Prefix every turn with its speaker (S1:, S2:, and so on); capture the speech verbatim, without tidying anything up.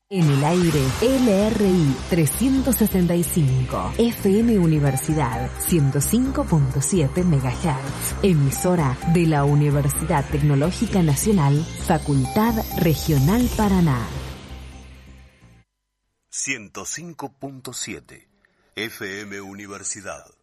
S1: En el aire, L R I trescientos sesenta y cinco, F M Universidad ciento cinco punto siete megahertz, emisora de la Universidad Tecnológica Nacional, Facultad Regional Paraná.
S2: ciento cinco punto siete, F M Universidad.